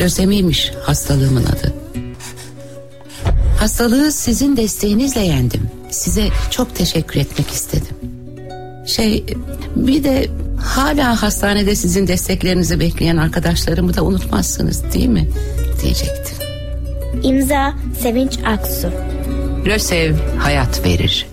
Lösemiymiş hastalığımın adı. Hastalığı sizin desteğinizle yendim. Size çok teşekkür etmek istedim. Bir de hala hastanede sizin desteklerinizi bekleyen arkadaşlarımı da unutmazsınız değil mi? Diyecektim. İmza Sevinç Aksu. Lösev hayat verir.